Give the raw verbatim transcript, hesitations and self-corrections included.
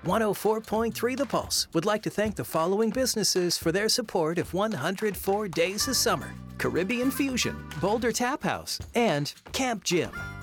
one oh four point three The Pulse would like to thank the following businesses for their support of one hundred four Days of Summer: Caribbean Fusion, Boulder Tap House, and Camp Jim.